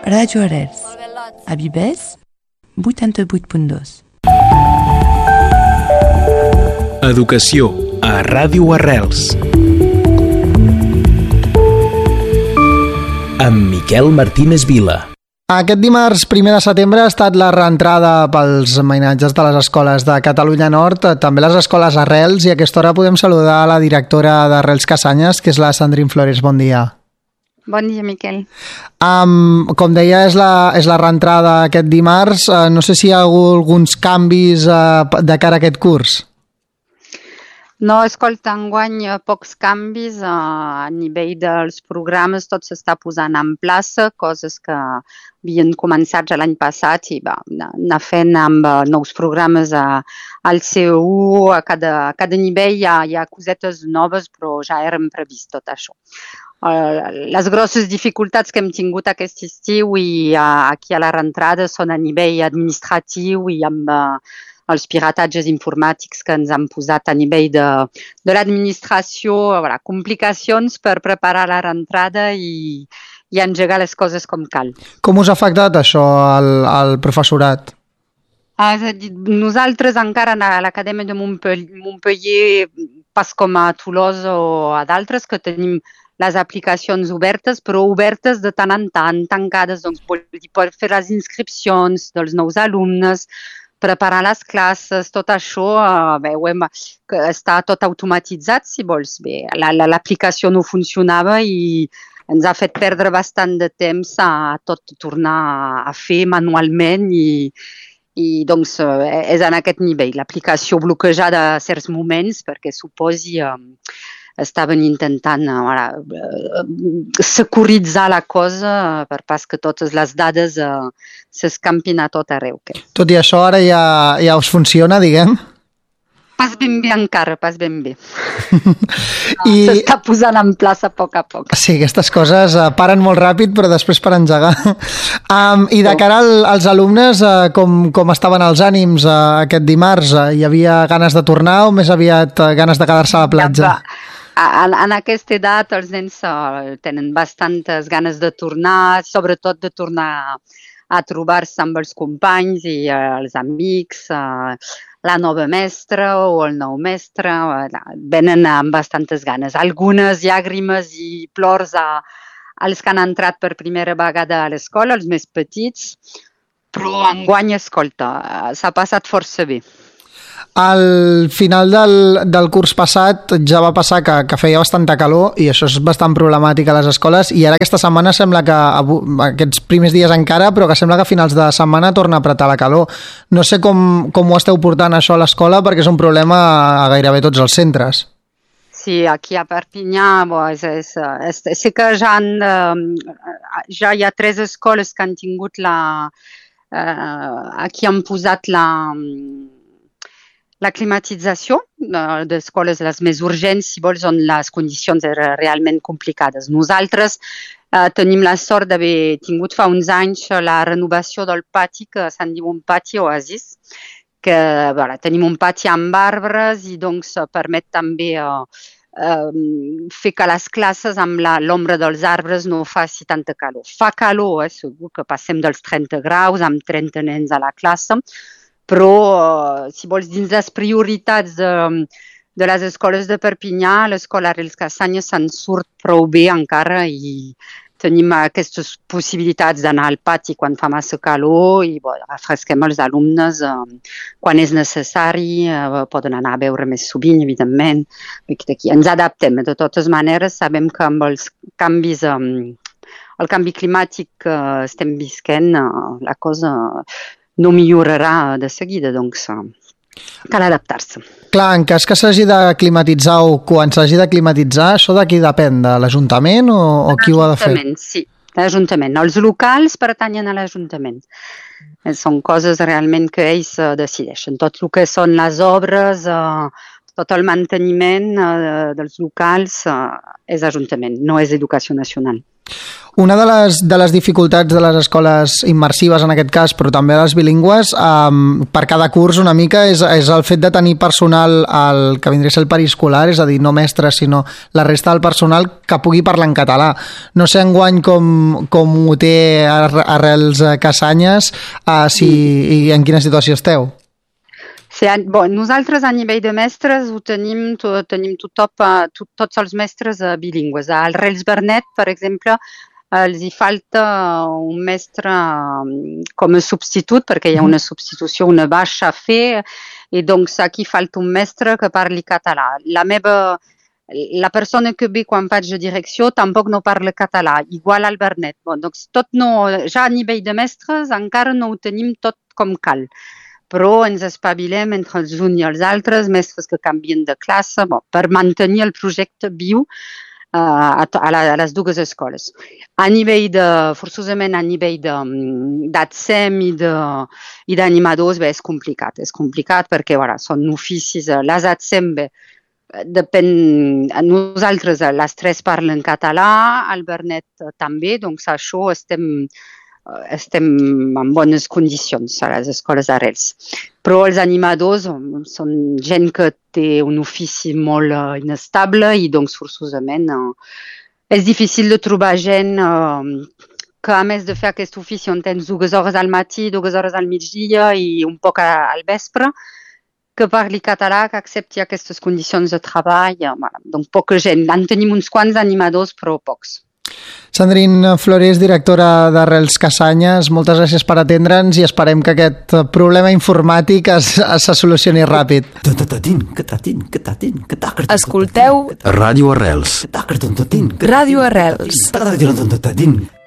Radio Arrels. A Bibès, 88.2. Educació a Ràdio Arrels. Amb Miquel Martínez Vila. Aquest dimarts 1 de setembre ha estat la reentrada pels mainatges de les escoles de Catalunya Nord, també les escoles Arrels, i a aquesta hora podem saludar a la directora d'Arrels Cassanyes, que és la Sandrine Flores. Bon dia. Bon dia, Miquel. Com deia, és la reentrada aquest dimarts. No sé si hi ha alguns canvis de cara a aquest curs. No, escolta, enguany pocs canvis a nivell dels programes, tot s'està posant en plaça, coses que havien començat ja l'any passat i anar fent amb nous programes al CEU. A cada nivell hi ha cosetes noves, però ja eren previst tot això. Les grosses dificultats que hem tingut aquest estiu i aquí a la reentrada són a nivell administratiu i amb els piratatges informàtics que ens han posat a nivell de l'administració, complicacions per preparar la reentrada i engegar les coses com cal. Com us ha afectat això al professorat? És a dir, nosaltres encara a l'Acadèmia de Montpellier, pas com a Tolosa o a d'altres, que tenim les aplicacions obertes, però obertes de tant en tant, tancades, doncs vol dir per fer les inscripcions dels nous alumnes, preparar les classes, tot això està tot automatitzat, si vols. Bé, l'aplicació no funcionava i ens ha fet perdre bastant de temps a tot tornar a fer manualment i doncs és en aquest nivell. L'aplicació bloquejada a certs moments perquè suposi estaven intentant securitzar la cosa per pas que totes les dades s'escampin a tot arreu. Tot i això, ara ja us funciona, diguem? Pas ben bé encara, pas ben bé. S'està posant en plaça a poc a poc. Sí, aquestes coses paren molt ràpid, però després per engegar. I de cara als alumnes, com estaven els ànims aquest dimarts? Hi havia ganes de tornar o més aviat ganes de quedar-se a la platja? En aquesta edat els nens tenen bastantes ganes de tornar, sobretot de tornar a trobar-se amb els companys i els amics, la nova mestra o el nou mestre. Venen amb bastantes ganes. Algunes llàgrimes i plors als que han entrat per primera vegada a l'escola, els més petits, però enguany, escolta, s'ha passat força bé. Al final del curs passat ja va passar que feia bastanta calor i això és bastant problemàtic a les escoles, i ara aquesta setmana sembla que, aquests primers dies encara, però que sembla que a finals de setmana torna a apretar la calor. No sé com ho esteu portant això a l'escola, perquè és un problema a gairebé tots els centres. Sí, aquí a Perpinyà sé que ja hi ha 3 escoles que han tingut aquí han posat la climatització d'escoles les més urgents, si vols, on les condicions eren realment complicades. Nosaltres tenim la sort d'haver tingut fa uns anys la renovació del pati, que se'n diu un pati oasis, que tenim un pati amb arbres i doncs permet també fer que les classes amb l'ombra dels arbres no faci tanta calor. Fa calor, segur que passem dels 30 graus amb 30 nens a la classe, però, si vols, dins les prioritats de les escoles de Perpinyà, l'escola Arrels Cassanyes se'n surt prou bé encara i tenim aquestes possibilitats d'anar al pati quan fa massa calor i refresquem els alumnes quan és necessari, poden anar a beure més sovint, evidentment. Ens adaptem, de totes maneres, sabem que amb els canvis, el canvi climàtic que estem visquent, la cosa no millorarà de seguida, doncs cal adaptar-se. Clar, en cas que s'hagi de climatitzar o quan s'hagi de climatitzar, això de qui depèn? De l'Ajuntament o qui ho ha de fer? L'Ajuntament, sí, l'Ajuntament. Els locals pertanyen a l'Ajuntament. Són coses realment que ells decideixen. Tot el que són les obres, tot el manteniment dels locals és Ajuntament, no és Educació Nacional. Una de les dificultats de les escoles immersives, en aquest cas, però també les bilingües, per cada curs una mica, és el fet de tenir personal que vindria a ser el periscolar, és a dir, no mestres, sinó la resta del personal que pugui parlar en català. No sé enguany com ho té Arrels Casanyes i en quina situació esteu. Nosaltres a nivell de mestres ho tenim tots els mestres bilingües. A Arrels Vernet, per exemple, els hi falta un mestre com a substitut, perquè hi ha una substitució, una baixa a fer, i doncs aquí falta un mestre que parli català. La persona que ve quan faig de direcció tampoc no parla català, igual al Vernet. Doncs ja a nivell de mestres encara no ho tenim tot com cal, però ens espavilem entre els uns i els altres, mestres que canvien de classe, per mantenir el projecte viu a les dues escoles. Forçosament a nivell d'ATSEM i d'animadors és complicat perquè són oficis, les ATSEM depèn, nosaltres les tres parlen català, al Vernet també, doncs això estem en bones condicions a les escoles d'Arrels. Però els animadors són gent que té un ofici molt inestable i doncs forçosament és difícil de trobar gent que a més de fer aquest ofici on tens 2 hores al matí, 2 hores al migdia i un poc al vespre, que parli català, que accepti aquestes condicions de treball. Donc poca gent. En tenim uns quants animadors, però pocs. Sandrine Flores, directora d'Arrels Casanyes, moltes gràcies per atendre'ns i esperem que aquest problema informàtic se solucioni ràpid. Escolteu Ràdio Arrels. Ràdio Arrels.